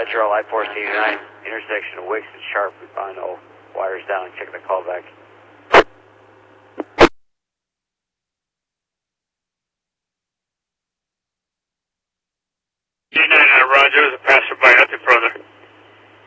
Charles I-489, intersection of Wicks and Sharp. We found no wires down. Check the call back. G99, Roger, the passerby, nothing further.